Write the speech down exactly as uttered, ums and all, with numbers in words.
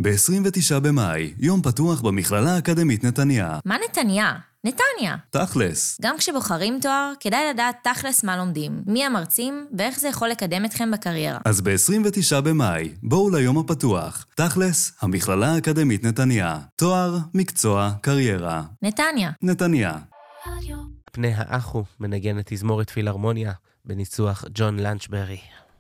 ב-עשרים ותשעה במאי, יום פתוח במכללה האקדמית נתניה. מה נתניה? נתניה. תכלס. גם כשבוחרים תואר, כדאי לדעת תכלס מה לומדים, מי המרצים ואיך זה יכול לקדם אתכם בקריירה. אז ב-עשרים ותשעה במאי, בואו ליום הפתוח. תכלס, המכללה האקדמית נתניה. תואר, מקצוע, קריירה. נתניה. נתניה. פני האחו מנגנת תזמורת פילהרמוניה בניצוח ג'ון לנצ'ברי.